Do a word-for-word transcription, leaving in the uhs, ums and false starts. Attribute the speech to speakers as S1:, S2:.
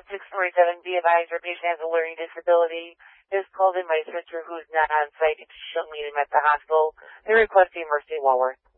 S1: six four seven, be advised your patient has a learning disability. Is called in my sister who's not on site. She'll meet him at the hospital. They're requesting Mercy Walworth.